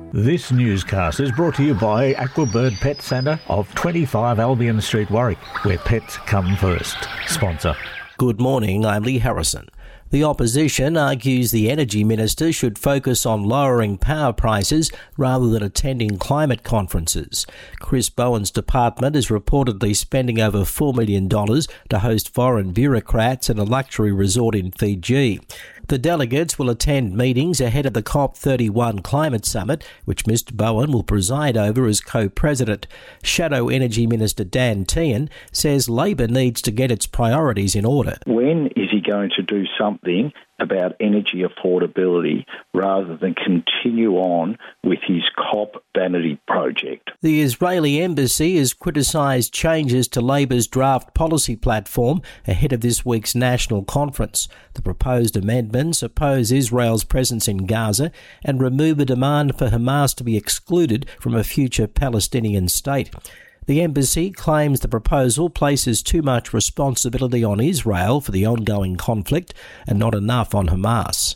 This newscast is brought to you by Aquabird Pet Centre of 25 Albion Street, Warwick, where pets come first. Sponsor. Good morning, I'm Lee Harrison. The opposition argues the Energy Minister should focus on lowering power prices rather than attending climate conferences. Chris Bowen's department is reportedly spending over $4 million to host foreign bureaucrats at a luxury resort in Fiji. The delegates will attend meetings ahead of the COP31 Climate Summit, which Mr Bowen will preside over as co-president. Shadow Energy Minister Dan Tehan says Labor needs to get its priorities in order. When is he going to do something about energy affordability rather than continue on with his COP vanity project? The Israeli embassy has criticised changes to Labor's draft policy platform ahead of this week's national conference. The proposed amendments oppose Israel's presence in Gaza and remove a demand for Hamas to be excluded from a future Palestinian state. The embassy claims the proposal places too much responsibility on Israel for the ongoing conflict and not enough on Hamas.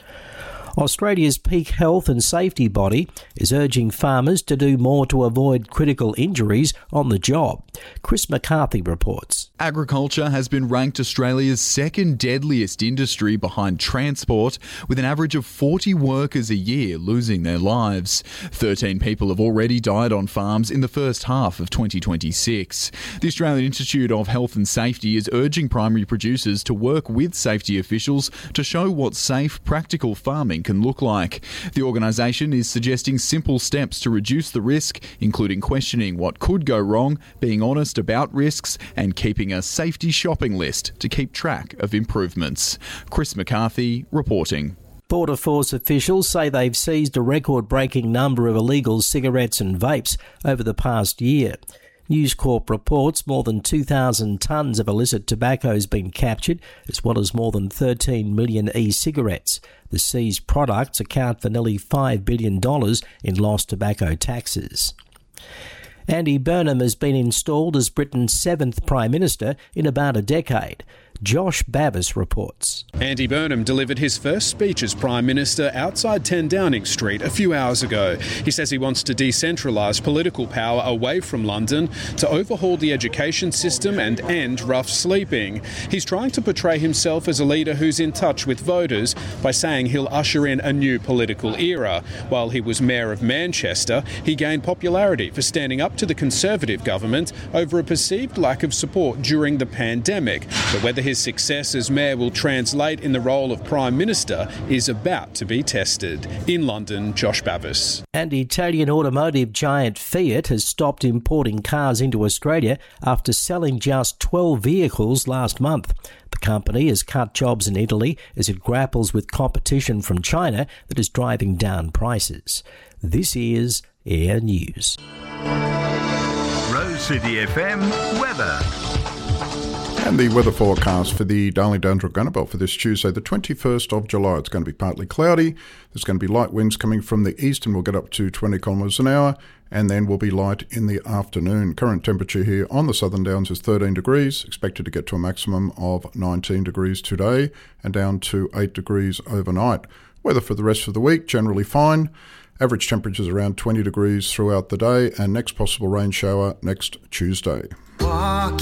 Australia's peak health and safety body is urging farmers to do more to avoid critical injuries on the job. Chris McCarthy reports. Agriculture has been ranked Australia's second deadliest industry behind transport, with an average of 40 workers a year losing their lives. 13 people have already died on farms in the first half of 2026. The Australian Institute of Health and Safety is urging primary producers to work with safety officials to show what safe, practical farming can look like. The organisation is suggesting simple steps to reduce the risk, including questioning what could go wrong, being honest about risks, and keeping a safety shopping list to keep track of improvements. Chris McCarthy reporting. Border Force officials say they've seized a record-breaking number of illegal cigarettes and vapes over the past year. News Corp reports more than 2,000 tonnes of illicit tobacco has been captured, as well as more than 13 million e-cigarettes. The seized products account for nearly $5 billion in lost tobacco taxes. Andy Burnham has been installed as Britain's 7th Prime Minister in about a decade. Josh Bavis reports. Andy Burnham delivered his first speech as Prime Minister outside 10 Downing Street a few hours ago. He says he wants to decentralise political power away from London, to overhaul the education system and end rough sleeping. He's trying to portray himself as a leader who's in touch with voters by saying he'll usher in a new political era. While he was Mayor of Manchester, he gained popularity for standing up to the Conservative government over a perceived lack of support during the pandemic. But whether his success as Mayor will translate in the role of Prime Minister is about to be tested. In London, Josh Bavis. And Italian automotive giant Fiat has stopped importing cars into Australia after selling just 12 vehicles last month. The company has cut jobs in Italy as it grapples with competition from China that is driving down prices. This is Air News. Rose City FM weather. And the weather forecast for the Darling-Dundra Belt for this Tuesday, the 21st of July. It's going to be partly cloudy. There's going to be light winds coming from the east and we'll get up to 20 kilometres an hour, and then will be light in the afternoon. Current temperature here on the Southern Downs is 13 degrees, expected to get to a maximum of 19 degrees today and down to 8 degrees overnight. Weather for the rest of the week, generally fine. Average temperatures around 20 degrees throughout the day, and next possible rain shower next Tuesday. Walk